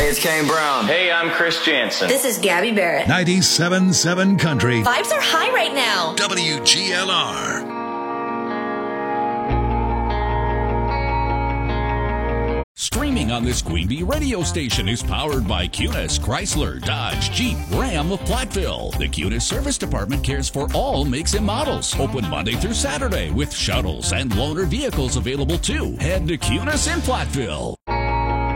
Hey, it's Kane Brown. Hey, I'm Chris Jansen. This is Gabby Barrett. 97.7 Country. Vibes are high right now. WGLR. Streaming on this Queen Bee radio station is powered by Cunis, Chrysler, Dodge, Jeep, Ram of Platteville. The Cunis Service Department cares for all makes and models. Open Monday through Saturday with shuttles and loaner vehicles available too. Head to Cunis in Platteville.